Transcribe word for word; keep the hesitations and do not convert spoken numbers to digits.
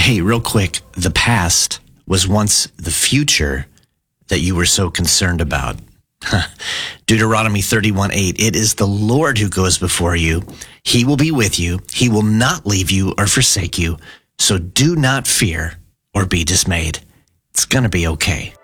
Hey, real quick, the past was once the future that you were so concerned about. Deuteronomy thirty-one eight, it is the Lord who goes before you. He will be with you. He will not leave you or forsake you. So do not fear or be dismayed. It's going to be okay.